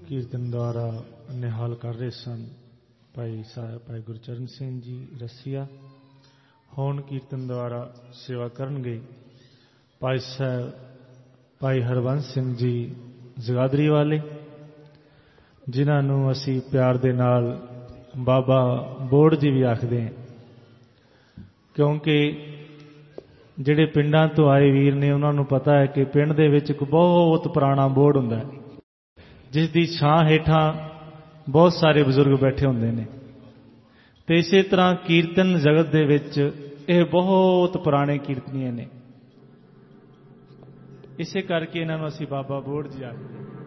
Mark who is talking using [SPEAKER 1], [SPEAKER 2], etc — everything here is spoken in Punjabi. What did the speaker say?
[SPEAKER 1] ਕੀਰਤਨ ਦੁਆਰਾ ਨਿਹਾਲ ਕਰ ਰਹੇ ਸਨ ਭਾਈ ਗੁਰਚਰਨ ਸਿੰਘ ਜੀ ਰਸੀਆ। ਹੁਣ ਕੀਰਤਨ ਦੁਆਰਾ ਸੇਵਾ ਕਰਨਗੇ ਭਾਈ ਹਰਬੰਸ ਸਿੰਘ ਜੀ ਜਗਾਦਰੀ ਵਾਲੇ, ਜਿਨ੍ਹਾਂ ਨੂੰ ਅਸੀਂ ਪਿਆਰ ਦੇ ਨਾਲ ਬਾਬਾ ਬੋੜ ਜੀ ਵੀ ਆਖਦੇ ਹਾਂ, ਕਿਉਂਕਿ ਜਿਹੜੇ ਪਿੰਡਾਂ ਤੋਂ ਆਏ ਵੀਰ ਨੇ ਉਹਨਾਂ ਨੂੰ ਪਤਾ ਹੈ ਕਿ ਪਿੰਡ ਦੇ ਵਿੱਚ ਇੱਕ ਬਹੁਤ ਪੁਰਾਣਾ ਬੋੜ ਹੁੰਦਾ ਹੈ, ਜਿਸ ਦੀ ਛਾਂ ਹੇਠਾਂ ਬਹੁਤ ਸਾਰੇ ਬਜ਼ੁਰਗ ਬੈਠੇ ਹੁੰਦੇ ਨੇ। ਤੇ ਇਸੇ ਤਰ੍ਹਾਂ ਕੀਰਤਨ ਜਗਤ ਦੇ ਵਿੱਚ ਇਹ ਬਹੁਤ ਪੁਰਾਣੇ ਕੀਰਤਨੀਏ ਨੇ, ਇਸੇ ਕਰਕੇ ਇਹਨਾਂ ਨੂੰ ਅਸੀਂ ਬਾਬਾ ਬੋੜ ਜੀ ਆਖਦੇ ਹਾਂ।